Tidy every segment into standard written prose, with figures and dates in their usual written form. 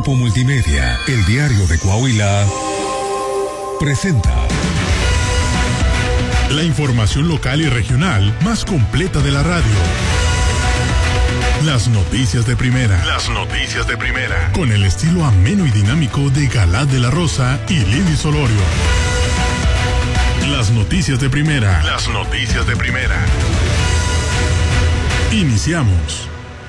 Grupo Multimedia, El Diario de Coahuila, presenta la información local y regional más completa de la radio. Las noticias de primera. Las noticias de primera. Con el estilo ameno y dinámico de Galad de la Rosa y Lili Solorio. Las noticias de primera. Las noticias de primera. Iniciamos.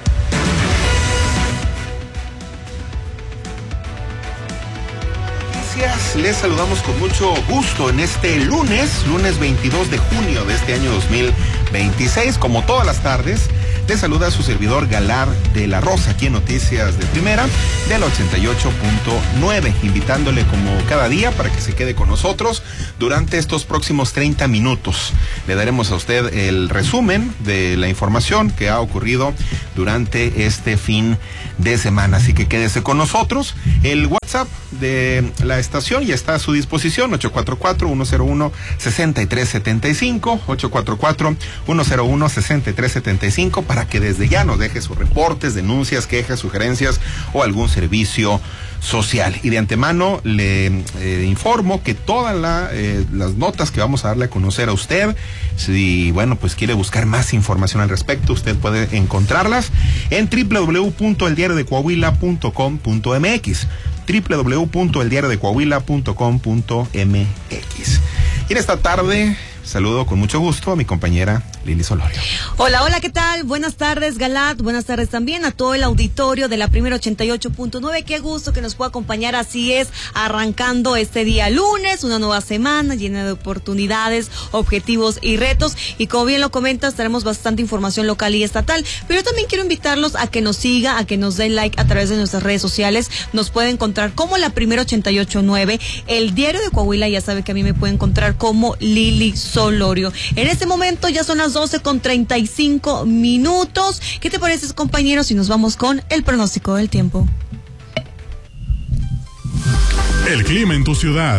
Les saludamos con mucho gusto en este lunes 22 de junio de este año 2026. Como todas las tardes, les saluda su servidor Galad de la Rosa, aquí en Noticias de Primera, del 88.9, invitándole como cada día para que se quede con nosotros durante estos próximos 30 minutos. Le daremos a usted el resumen de la información que ha ocurrido durante este fin de semana, así que quédese con nosotros. El WhatsApp de la estación ya está a su disposición, 844-101-6375, 844-101-6375, para que desde ya nos deje sus reportes, denuncias, quejas, sugerencias o algún servicio social. Y de antemano le informo que todas las notas que vamos a darle a conocer a usted, si pues quiere buscar más información al respecto, usted puede encontrarlas en www.eldiariodecoahuila.com.mx, www.eldiariodecoahuila.com.mx. Y en esta tarde saludo con mucho gusto a mi compañera Lili Solorio. Hola, ¿qué tal? Buenas tardes, Galad. Buenas tardes también a todo el auditorio de la Primera 88.9. Qué gusto que nos pueda acompañar. Así es, arrancando este día lunes, una nueva semana llena de oportunidades, objetivos y retos. Y como bien lo comentas, tenemos bastante información local y estatal. Pero yo también quiero invitarlos a que nos siga, a que nos den like a través de nuestras redes sociales. Nos puede encontrar como la Primera 88.9. El Diario de Coahuila, ya sabe que a mí me puede encontrar como Lili Solorio. En este momento ya son las 12:35. ¿Qué te parece, compañeros, si nos vamos con el pronóstico del tiempo? El clima en tu ciudad.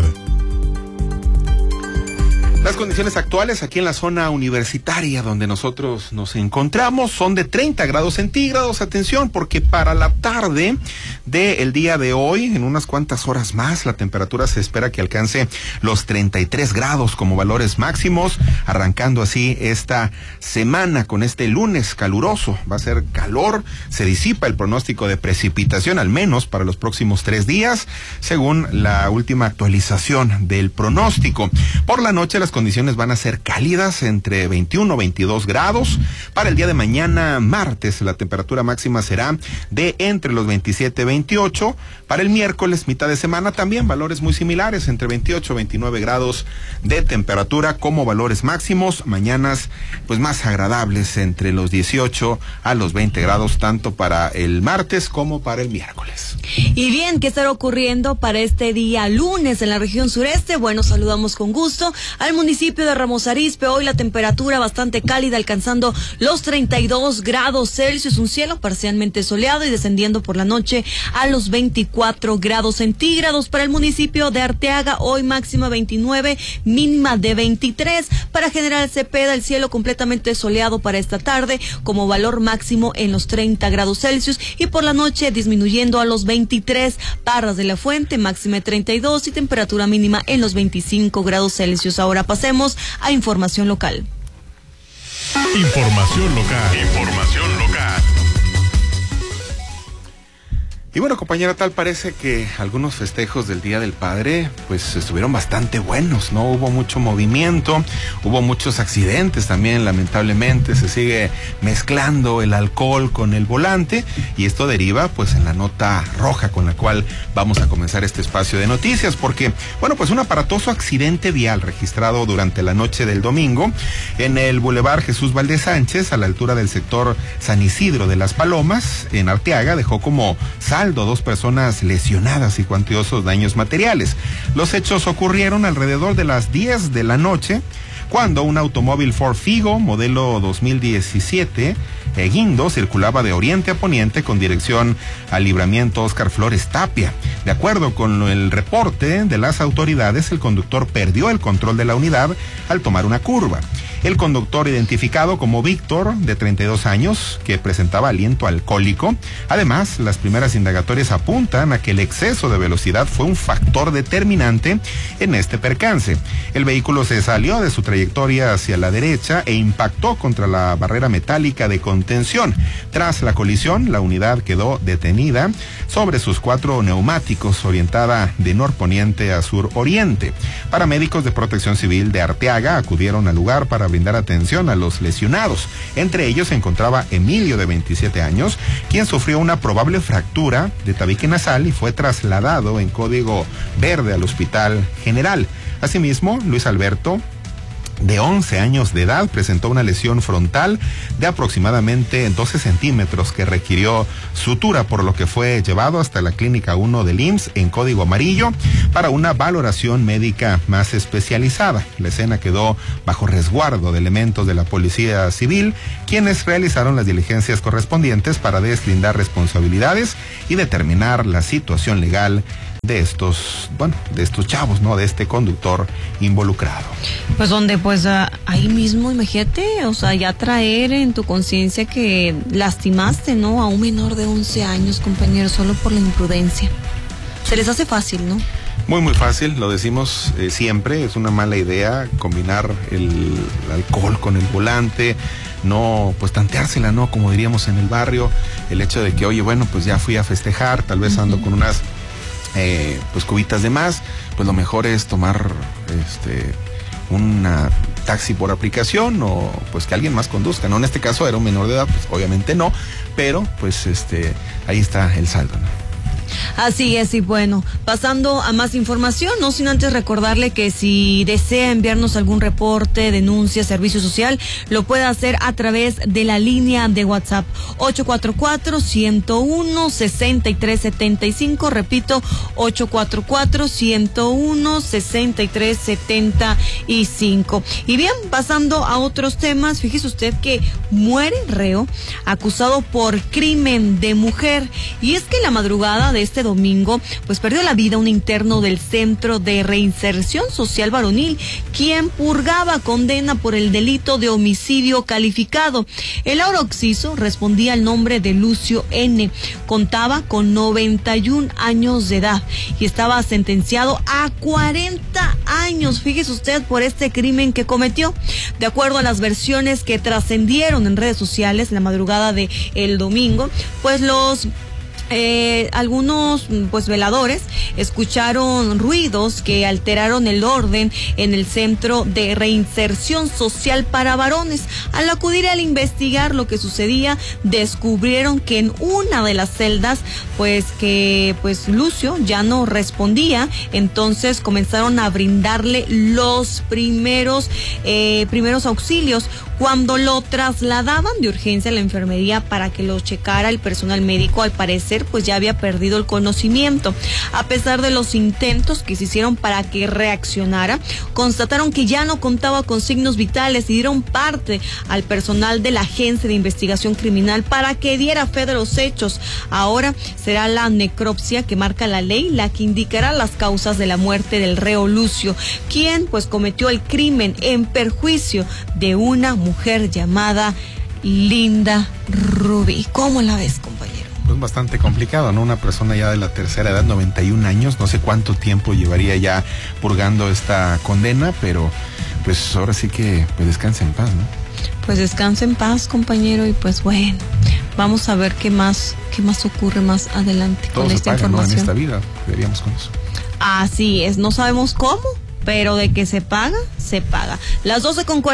Las condiciones actuales aquí en la zona universitaria donde nosotros nos encontramos son de 30 grados centígrados. Atención, porque para la tarde del día de hoy, en unas cuantas horas más, la temperatura se espera que alcance los 33 grados como valores máximos, arrancando así esta semana con este lunes caluroso. Va a ser calor, se disipa el pronóstico de precipitación, al menos para los próximos 3 días, según la última actualización del pronóstico. Por la noche las condiciones van a ser cálidas, entre 21 y 22 grados. Para el día de mañana, martes, la temperatura máxima será de entre los 27 y 28. Para el miércoles, mitad de semana, también valores muy similares, entre 28 y 29 grados de temperatura como valores máximos. Mañanas, más agradables, entre los 18 a los 20 grados, tanto para el martes como para el miércoles. Y bien, ¿qué estará ocurriendo para este día lunes en la región sureste? Bueno, saludamos con gusto al municipio de Ramos Arizpe. Hoy la temperatura bastante cálida, alcanzando los 32 grados Celsius, un cielo parcialmente soleado y descendiendo por la noche a los 24 grados centígrados. Para el municipio de Arteaga, hoy máxima 29, mínima de 23. Para General Cepeda, el cielo completamente soleado para esta tarde, como valor máximo en los 30 grados Celsius, y por la noche disminuyendo a los 23. Parras de la Fuente, máxima de 32 y temperatura mínima en los 25 grados Celsius. Ahora pasemos a información local. Información local. Y bueno, compañera, tal parece que algunos festejos del Día del Padre estuvieron bastante buenos, ¿no? Hubo mucho movimiento, hubo muchos accidentes también, lamentablemente. Se sigue mezclando el alcohol con el volante y esto deriva en la nota roja con la cual vamos a comenzar este espacio de noticias, porque un aparatoso accidente vial registrado durante la noche del domingo en el Boulevard Jesús Valdez Sánchez, a la altura del sector San Isidro de las Palomas, en Arteaga, dejó como saldo 2 personas lesionadas y cuantiosos daños materiales. Los hechos ocurrieron alrededor de las 10 de la noche, cuando un automóvil Ford Figo, modelo 2017, Guindo circulaba de oriente a poniente con dirección al libramiento Óscar Flores Tapia. De acuerdo con el reporte de las autoridades, el conductor perdió el control de la unidad al tomar una curva. El conductor, identificado como Víctor, de 32 años, que presentaba aliento alcohólico. Además, las primeras indagatorias apuntan a que el exceso de velocidad fue un factor determinante en este percance. El vehículo se salió de su trayectoria hacia la derecha e impactó contra la barrera metálica de contención. Tras la colisión, la unidad quedó detenida sobre sus 4 neumáticos, orientada de norponiente a suroriente. Paramédicos de Protección Civil de Arteaga acudieron al lugar para brindar atención a los lesionados. Entre ellos se encontraba Emilio, de 27 años, quien sufrió una probable fractura de tabique nasal y fue trasladado en código verde al Hospital General. Asimismo, Luis Alberto, de 11 años de edad, presentó una lesión frontal de aproximadamente 12 centímetros que requirió sutura, por lo que fue llevado hasta la Clínica 1 del IMSS en código amarillo para una valoración médica más especializada. La escena quedó bajo resguardo de elementos de la Policía Civil, quienes realizaron las diligencias correspondientes para deslindar responsabilidades y determinar la situación legal de estos chavos, ¿no? De este conductor involucrado. Pues donde, ahí mismo, imagínate, ya traer en tu conciencia que lastimaste, ¿no? A un menor de 11 años, compañero, solo por la imprudencia. Se les hace fácil, ¿no? Muy, muy fácil, lo decimos siempre, es una mala idea combinar el alcohol con el volante, no, tanteársela, ¿no? Como diríamos en el barrio, el hecho de que, oye, bueno, pues ya fui a festejar, tal vez ando con unas cubitas de más, pues lo mejor es tomar una taxi por aplicación o pues que alguien más conduzca, ¿no? En este caso era un menor de edad, pues obviamente no, pero pues ahí está el saldo, ¿no? Así es, y bueno, pasando a más información, no sin antes recordarle que si desea enviarnos algún reporte, denuncia, servicio social, lo puede hacer a través de la línea de WhatsApp 844-101-6375, repito, 844-101-6375. Y bien, pasando a otros temas, fíjese usted que muere reo acusado por crimen de mujer, y es que la madrugada de este domingo, pues perdió la vida un interno del Centro de Reinserción Social Varonil, quien purgaba condena por el delito de homicidio calificado. El ahora occiso respondía al nombre de Lucio N. Contaba con 91 años de edad y estaba sentenciado a 40 años, fíjese usted, por este crimen que cometió. De acuerdo a las versiones que trascendieron en redes sociales la madrugada de el domingo, pues algunos veladores escucharon ruidos que alteraron el orden en el Centro de Reinserción Social para Varones. Al acudir a investigar lo que sucedía, descubrieron que en una de las celdas Lucio ya no respondía. Entonces comenzaron a brindarle los primeros auxilios. Cuando lo trasladaban de urgencia a la enfermería para que lo checara el personal médico, al parecer ya había perdido el conocimiento. A pesar de los intentos que se hicieron para que reaccionara, constataron que ya no contaba con signos vitales y dieron parte al personal de la Agencia de Investigación Criminal para que diera fe de los hechos. Ahora será la necropsia que marca la ley la que indicará las causas de la muerte del reo Lucio, quien cometió el crimen en perjuicio de una mujer llamada Linda Rubí. ¿Cómo la ves, compañero? Pues bastante complicado, ¿no? Una persona ya de la tercera edad, 91 años, no sé cuánto tiempo llevaría ya purgando esta condena, pero pues ahora sí que descanse en paz, ¿no? Pues descanse en paz, compañero, y pues bueno, vamos a ver qué más ocurre más adelante. Todo con esta paga, información, ¿no? En esta vida, veríamos con eso. Así es, no sabemos cómo, pero de que se paga, se paga. Las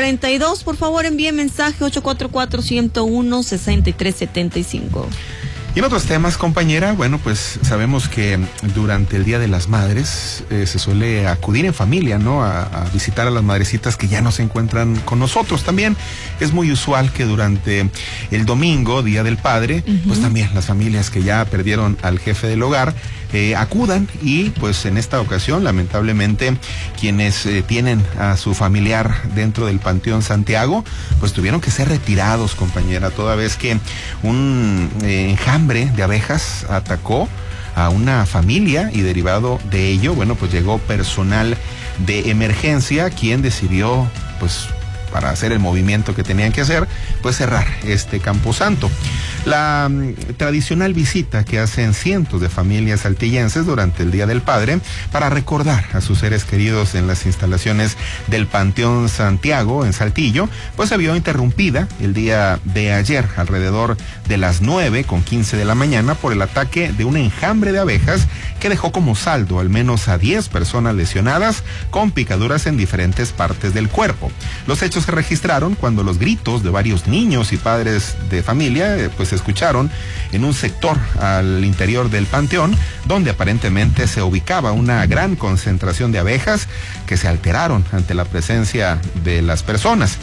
12:42, por favor envíe mensaje 844-101-6375. Y en otros temas, compañera, bueno, pues sabemos que durante el Día de las Madres se suele acudir en familia, ¿no? A visitar a las madrecitas que ya no se encuentran con nosotros. También es muy usual que durante el domingo, Día del Padre, pues también las familias que ya perdieron al jefe del hogar acudan, y pues en esta ocasión, lamentablemente, quienes tienen a su familiar dentro del Panteón Santiago, pues tuvieron que ser retirados, compañera, toda vez que un enjambre de abejas atacó a una familia, y derivado de ello, bueno, pues llegó personal de emergencia, quien decidió, pues, para hacer el movimiento que tenían que hacer, pues cerrar este camposanto. La tradicional visita que hacen cientos de familias saltillenses durante el Día del Padre para recordar a sus seres queridos en las instalaciones del Panteón Santiago en Saltillo, pues se vio interrumpida el día de ayer alrededor de las 9:15 de la mañana por el ataque de un enjambre de abejas que dejó como saldo al menos a 10 personas lesionadas con picaduras en diferentes partes del cuerpo. Los hechos se registraron cuando los gritos de varios niños y padres de familia pues se escucharon en un sector al interior del panteón, donde aparentemente se ubicaba una gran concentración de abejas que se alteraron ante la presencia de las personas.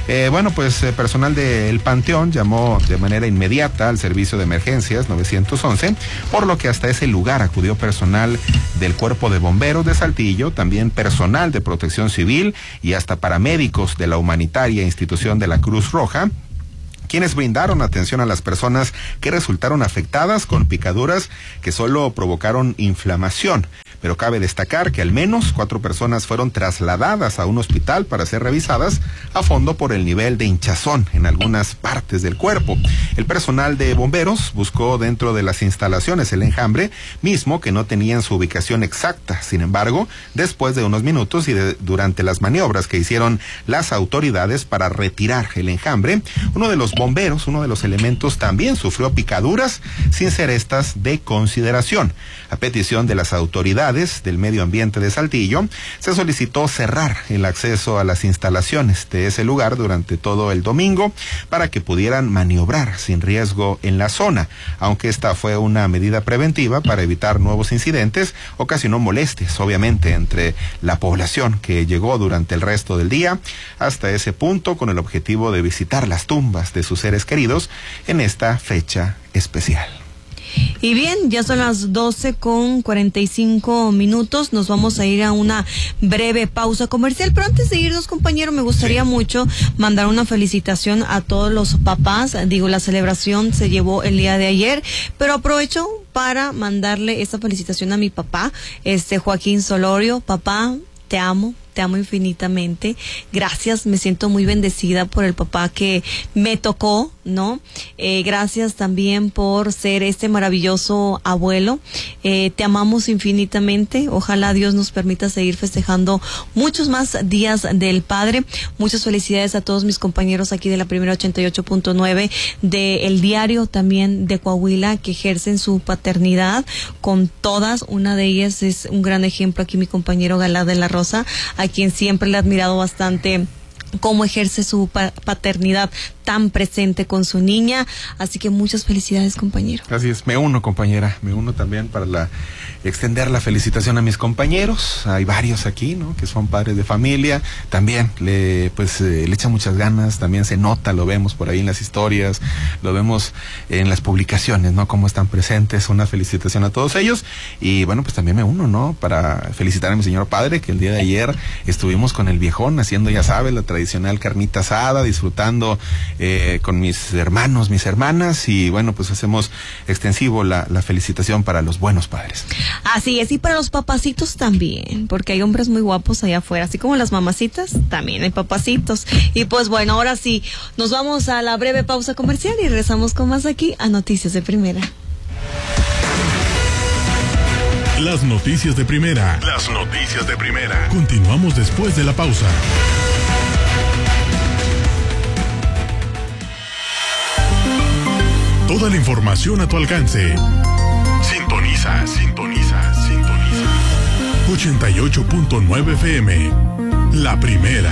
Personal del panteón llamó de manera inmediata al servicio de emergencias 911, por lo que hasta ese lugar acudió personal del Cuerpo de Bomberos de Saltillo, también personal de Protección Civil y hasta paramédicos de la humanitaria institución de la Cruz Roja, quienes brindaron atención a las personas que resultaron afectadas con picaduras que solo provocaron inflamación. Pero cabe destacar que al menos 4 personas fueron trasladadas a un hospital para ser revisadas a fondo por el nivel de hinchazón en algunas partes del cuerpo. El personal de bomberos buscó dentro de las instalaciones el enjambre, mismo que no tenían su ubicación exacta. Sin embargo, después de unos minutos y durante las maniobras que hicieron las autoridades para retirar el enjambre, uno de los bomberos, uno de los elementos, también sufrió picaduras sin ser estas de consideración. A petición de las autoridades del medio ambiente de Saltillo, se solicitó cerrar el acceso a las instalaciones de ese lugar durante todo el domingo para que pudieran maniobrar sin riesgo en la zona. Aunque esta fue una medida preventiva para evitar nuevos incidentes, ocasionó molestias, obviamente, entre la población que llegó durante el resto del día hasta ese punto con el objetivo de visitar las tumbas de sus seres queridos en esta fecha especial. Y bien, ya son las 12:45. Nos vamos a ir a una breve pausa comercial, pero antes de irnos, compañero, me gustaría mucho mandar una felicitación a todos los papás. La celebración se llevó el día de ayer, pero aprovecho para mandarle esta felicitación a mi papá, Joaquín Solorio. Papá, te amo infinitamente. Gracias, me siento muy bendecida por el papá que me tocó, ¿no? Gracias también por ser este maravilloso abuelo. Te amamos infinitamente. Ojalá Dios nos permita seguir festejando muchos más días del Padre. Muchas felicidades a todos mis compañeros aquí de la primera 88.9 del diario también de Coahuila, que ejercen su paternidad con todas. Una de ellas es un gran ejemplo aquí, mi compañero Galá de la Rosa, a quien siempre le he admirado bastante cómo ejerce su paternidad tan presente con su niña. Así que muchas felicidades, compañero. Así es, me uno, compañera, me uno también para extender la felicitación a mis compañeros. Hay varios aquí, ¿no?, que son padres de familia. También le echan muchas ganas, también se nota, lo vemos por ahí en las historias, lo vemos en las publicaciones, ¿no?, cómo están presentes. Una felicitación a todos ellos. Y bueno, pues también me uno, ¿no?, para felicitar a mi señor padre, que el día de ayer estuvimos con el viejón haciendo, ya sabes, la tradicional carnita asada, disfrutando con mis hermanos, mis hermanas, y bueno, pues hacemos extensivo la felicitación para los buenos padres. Así es, y para los papacitos también, porque hay hombres muy guapos allá afuera, así como las mamacitas, también hay papacitos. Y pues bueno, ahora sí, nos vamos a la breve pausa comercial y regresamos con más aquí a Noticias de Primera. Las noticias de primera. Las noticias de primera. Continuamos después de la pausa. Toda la información a tu alcance. Sintoniza. 88.9 FM. La primera.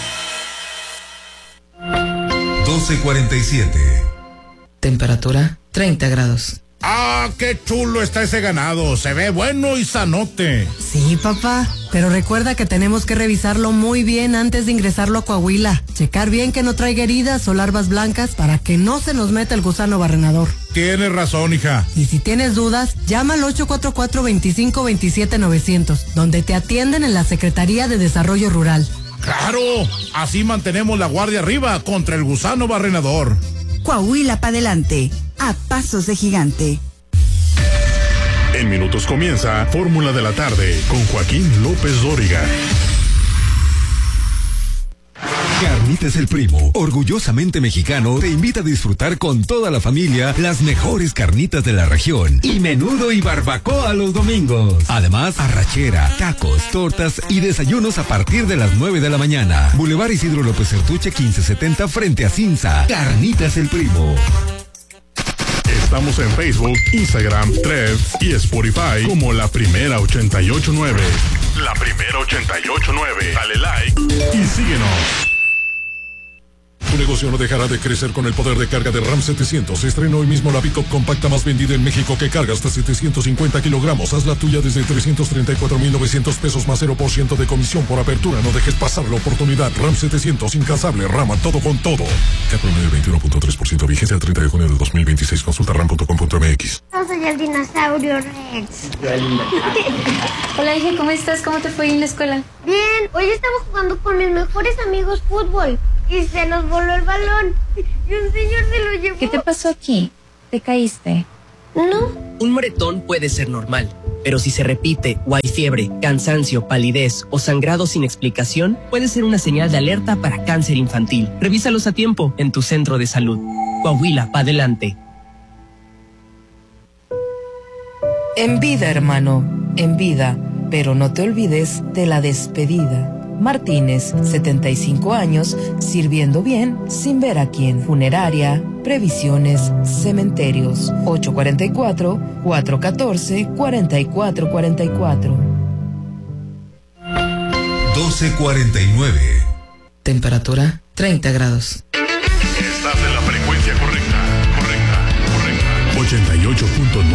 12:47. Temperatura 30 grados. ¡Ah, qué chulo está ese ganado! Se ve bueno y sanote. Sí, papá, pero recuerda que tenemos que revisarlo muy bien antes de ingresarlo a Coahuila. Checar bien que no traiga heridas o larvas blancas para que no se nos meta el gusano barrenador. Tienes razón, hija. Y si tienes dudas, llama al 844-2527-900, donde te atienden en la Secretaría de Desarrollo Rural. ¡Claro! Así mantenemos la guardia arriba contra el gusano barrenador. Coahuila pa' adelante, a pasos de gigante. En minutos comienza Fórmula de la Tarde con Joaquín López Dóriga. Carnitas El Primo, orgullosamente mexicano, te invita a disfrutar con toda la familia las mejores carnitas de la región y menudo y barbacoa los domingos. Además, arrachera, tacos, tortas y desayunos a partir de las 9 de la mañana. Boulevard Isidro López Certuche 1570 frente a Cinza. Carnitas El Primo. Estamos en Facebook, Instagram, Threads y Spotify como La Primera 889. La Primera 889. Dale like y síguenos. Tu negocio no dejará de crecer con el poder de carga de RAM 700. Estrena hoy mismo la pick-up compacta más vendida en México, que carga hasta 750 kilogramos. Haz la tuya desde 334,900 pesos más 0% de comisión por apertura. No dejes pasar la oportunidad. RAM 700, incansable, rama todo con todo. Que promedio 21.3%, vigencia el 30 de junio de 2026. Consulta ram.com.mx. Yo soy el dinosaurio Rex. Hola, hija, ¿cómo estás? ¿Cómo te fue en la escuela? Bien, hoy estamos jugando con mis mejores amigos fútbol y se nos voló el balón y un señor se lo llevó. ¿Qué te pasó aquí? ¿Te caíste? No. Un moretón puede ser normal, pero si se repite o hay fiebre, cansancio, palidez o sangrado sin explicación, puede ser una señal de alerta para cáncer infantil. Revísalos a tiempo en tu centro de salud. Coahuila, pa' adelante. En vida, hermano, en vida, pero no te olvides de la despedida. Martínez, 75 años, sirviendo bien, sin ver a quién. Funeraria, previsiones, cementerios, 844-414-4444. 1249. Temperatura, 30 grados. Estás en la frecuencia correcta. 88.9